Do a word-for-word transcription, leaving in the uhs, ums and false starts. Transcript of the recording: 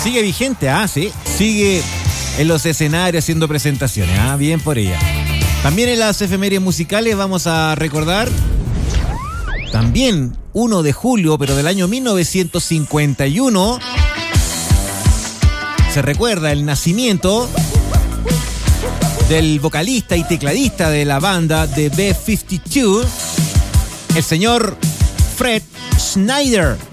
Sigue vigente, ah, sí. Sigue en los escenarios haciendo presentaciones, ah, bien por ella. También en las efemérides musicales vamos a recordar también uno de julio, pero del año mil novecientos cincuenta y uno. Se recuerda el nacimiento del vocalista y tecladista de la banda de B cincuenta y dos, el señor Fred Schneider.